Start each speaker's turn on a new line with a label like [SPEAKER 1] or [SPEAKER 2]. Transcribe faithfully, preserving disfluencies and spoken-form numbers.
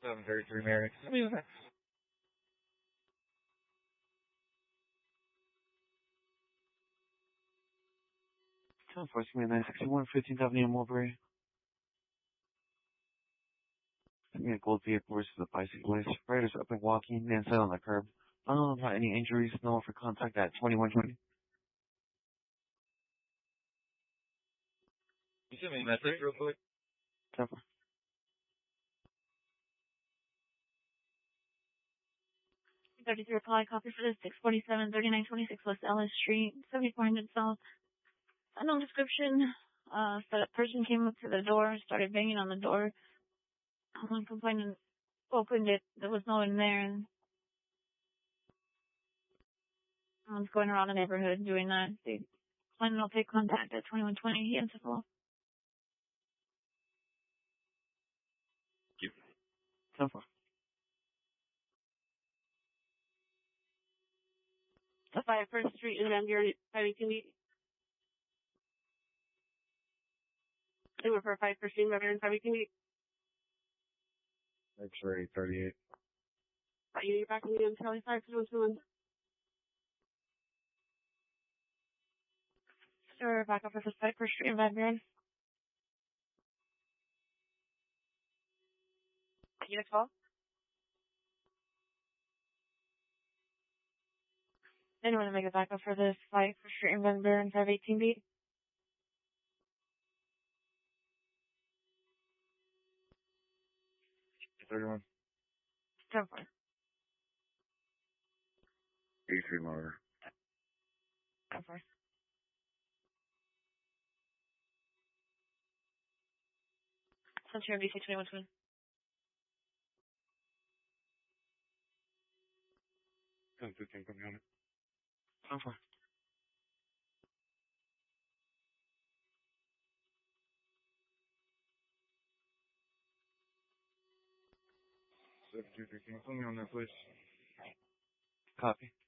[SPEAKER 1] seven thirty-three Merrick. I mean,
[SPEAKER 2] ten four, nine sixty-one, fifteenth Avenue, Mulberry. Yeah, gold vehicle versus a bicyclist. Riders up and walking, man sat on the curb. I don't know about any injuries, no one for contact at twenty-one twenty.
[SPEAKER 1] You send me a message real quick?
[SPEAKER 2] ten four.
[SPEAKER 3] thirty-three reply, copy for this, six forty-seven, thirty-nine twenty-six West Ellis Street, seventy-four hundred South. Unknown description, uh, so that person came up to the door, started banging on the door. Someone complainant opened it, there was no one there, and someone's going around the neighborhood doing that. They plan to take contact at twenty-one twenty, he answered the phone.
[SPEAKER 2] ten four.
[SPEAKER 3] The five First Street in Van Buren, five eighteen B. They were for five First Street in Van Buren, five eighteen B.
[SPEAKER 1] X-ray thirty-eight.
[SPEAKER 3] Are you back in the Charlie five two one two one? Sir, back up for the five First Street in Van Buren. Unit twelve? Anyone to make a backup for this five First Street in Van Buren, five eighteen B?
[SPEAKER 1] thirty-one.
[SPEAKER 3] ten four.
[SPEAKER 1] eighty-three motor.
[SPEAKER 3] ten four. Century B C twenty-one twenty.
[SPEAKER 1] ten fifteen coming on it.
[SPEAKER 2] ten four.
[SPEAKER 1] seven two three, can you put me on there, please?
[SPEAKER 2] Copy.